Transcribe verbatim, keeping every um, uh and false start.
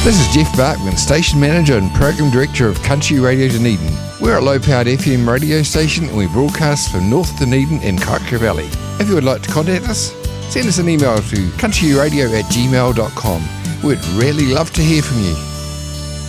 This is Jeff Barkman, Station Manager and Program Director of Country Radio Dunedin. We're a low-powered F M radio station and we broadcast from North Dunedin and Kaikoura Valley. If you would like to contact us, send us an email to countryradio at gmail dot com. We'd really love to hear from you.